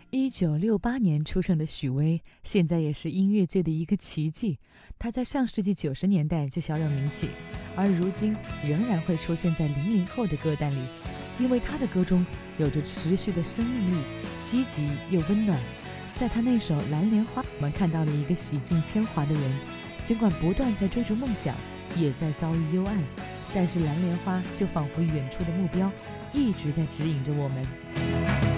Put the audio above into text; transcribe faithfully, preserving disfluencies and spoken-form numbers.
一九六八年出生的许巍，现在也是音乐界的一个奇迹。他在上世纪九十年代就小有名气，而如今仍然会出现在零零后的歌单里，因为他的歌中有着持续的生命力，积极又温暖。在他那首《蓝莲花》，我们看到了一个洗尽铅华的人，尽管不断在追逐梦想，也在遭遇幽暗，但是蓝莲花就仿佛远处的目标，一直在指引着我们。